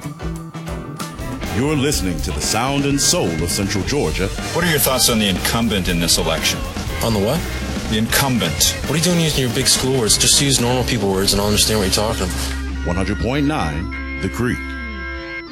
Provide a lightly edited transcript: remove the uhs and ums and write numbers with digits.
You're listening to the sound and soul of Central Georgia. What are your thoughts on the incumbent in this election? On the what? The incumbent. What are you doing using your big school words? Just use normal people words and I'll understand what you're talking about. 100.9 The Creek.